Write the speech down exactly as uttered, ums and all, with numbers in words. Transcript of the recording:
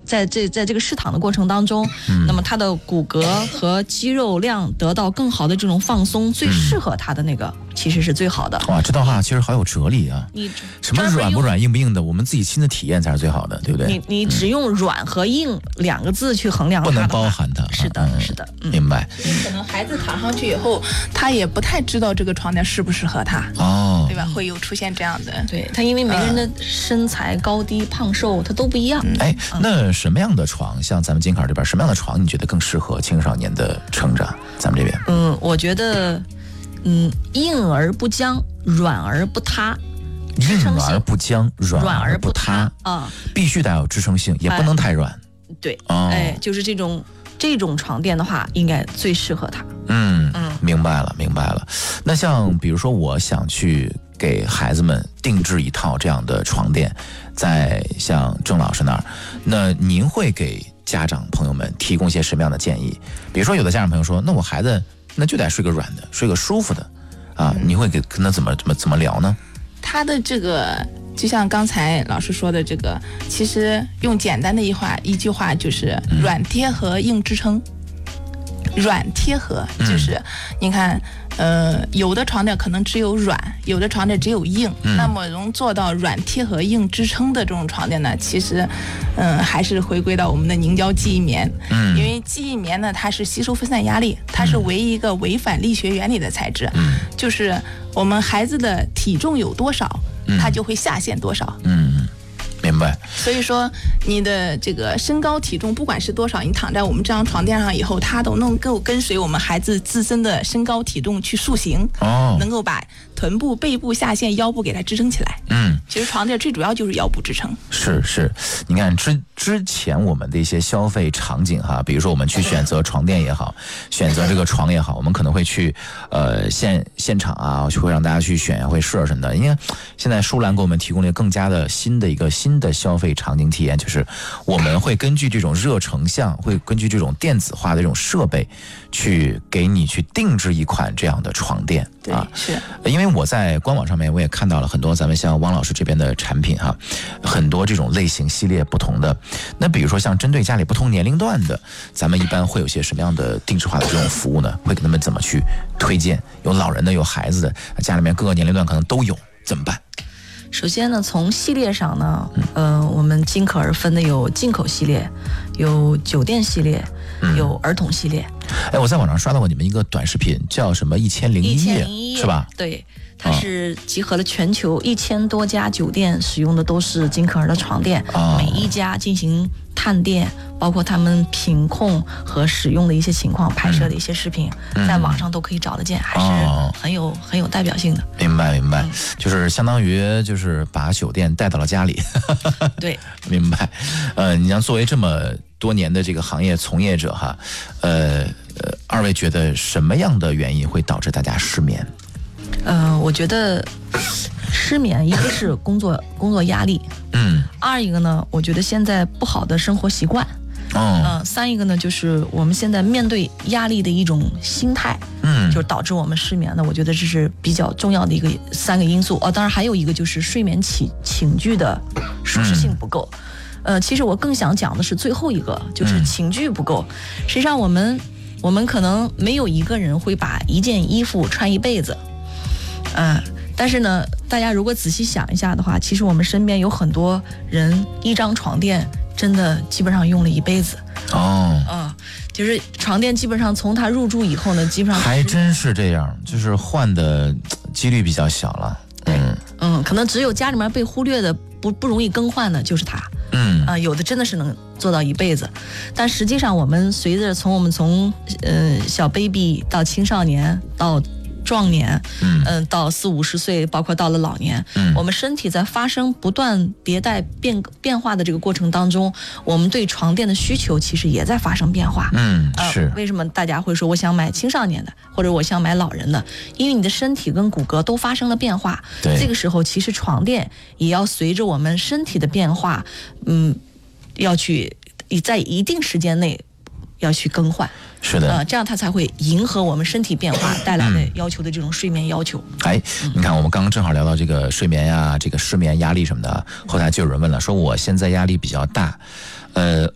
在这在这个试躺的过程当中，嗯、那么他的骨骼和肌肉量得到更好的这种放松，最适合他的那个其实是最好的。 哇，这道话其实好有哲理啊！你什么软不软、硬不硬的，我们自己亲自体验才是最好的，对不对？ 你你只用软和硬两个字去衡量它， 不能包含它。 是的，嗯、是的、 嗯，明白。 可能孩子躺上去以后，他也不太知道这个床垫适不适合他， 哦， 对吧？会有出现这样的。 对他，因为每个人的身材、嗯、高低、胖瘦，他都不一样。 哎，那什么样的床，像咱们金坎这边，什么样的床你觉得更适合青少年的成长？咱们这边， 嗯，我觉得，嗯，硬而不僵，软而不塌。 硬而不僵，软而不塌啊， 必须得有支撑性，也不能太软。 哎、对，哦、哎，就是这种这种床垫的话，应该最适合他。 嗯嗯，明白了，明白了。那像比如说，我想去给孩子们定制一套这样的床垫，在像郑老师那儿，那您会给家长朋友们提供些什么样的建议？比如说，有的家长朋友说，那我孩子那就得睡个软的，睡个舒服的，啊，嗯、你会给跟他怎么怎么怎么聊呢？ 他的这个就像刚才老师说的这个，其实用简单的一话一句话就是软贴合硬支撑。软贴合就是，你看，呃，有的床垫可能只有软，有的床垫只有硬。嗯、那么能做到软贴合硬支撑的这种床垫呢，其实，嗯、呃，还是回归到我们的凝胶记忆棉。嗯，因为记忆棉呢，它是吸收分散压力，它是唯一一个违反力学原理的材质。嗯，就是我们孩子的体重有多少，它就会下陷多少。 嗯。明白。 所以说，你的这个身高体重不管是多少，你躺在我们这张床垫上以后，它都能够跟随我们孩子自身的身高体重去塑形，哦，能够把臀部、背部、下陷、腰部给它支撑起来。嗯，其实床垫最主要就是腰部支撑。 是是，你看之之前我们的一些消费场景哈，比如说我们去选择床垫也好，选择这个床也好，我们可能会去呃现现场啊，会让大家去选呀，会试什么的。因为现在舒兰给我们提供了更加的新的一个新的消费场景体验，就是我们会根据这种热成像，会根据这种电子化的这种设备，去给你去定制一款这样的床垫。 对，啊，是因为我在官网上面我也看到了很多咱们像汪老师这边的产品哈，很多这种类型系列不同的。那比如说像针对家里不同年龄段的，咱们一般会有些什么样的定制化的这种服务呢？会给他们怎么去推荐？有老人的，有孩子的，家里面各个年龄段可能都有，怎么办？ 首先呢，从系列上呢，呃，我们金可儿分的有进口系列，有酒店系列，有儿童系列。 哎，我在网上刷到过你们一个短视频，叫什么一千零一夜，是吧？ 对，它是集合了全球一千多家酒店使用的都是金可儿的床垫，哦，每一家进行探店，包括他们品控和使用的一些情况，拍摄的一些视频，嗯，在网上都可以找得见，还是很有，哦，很有代表性的。 明白明白，嗯，就是相当于就是把酒店带到了家里。 对， 明白。呃，你像作为这么多年的这个行业从业者哈，呃呃，二位觉得什么样的原因会导致大家失眠？ 呃，我觉得失眠一个是工作工作压力，嗯，二一个呢，我觉得现在不好的生活习惯，嗯，呃，三一个呢，就是我们现在面对压力的一种心态，嗯，就是导致我们失眠的，我觉得这是比较重要的一个三个因素。哦，当然还有一个就是睡眠寝寝具的舒适性不够。嗯呃，其实我更想讲的是最后一个，就是寝具不够。实际上，我们我们可能没有一个人会把一件衣服穿一辈子，嗯、呃，但是呢，大家如果仔细想一下的话，其实我们身边有很多人一张床垫真的基本上用了一辈子。哦，嗯、呃，就是床垫基本上从他入住以后呢，基本上还真是这样，就是换的几率比较小了。 嗯嗯，可能只有家里面被忽略的不不容易更换的就是它。嗯啊、呃，有的真的是能做到一辈子，但实际上我们随着从我们从呃小 baby 到青少年到壮年，嗯、呃、到四五十岁，包括到了老年，嗯，我们身体在发生不断迭代变变化的这个过程当中，我们对床垫的需求其实也在发生变化。 嗯，是、呃、 为什么大家会说我想买青少年的，或者我想买老人的？因为你的身体跟骨骼都发生了变化。对，这个时候其实床垫也要随着我们身体的变化，嗯，要去在一定时间内要去更换。 是的， 呃，这样它才会迎合我们身体变化带来的要求的这种睡眠要求。 哎，你看我们刚刚正好聊到这个睡眠呀，这个失眠、压力什么的，后台就有人问了，说我现在压力比较大，呃。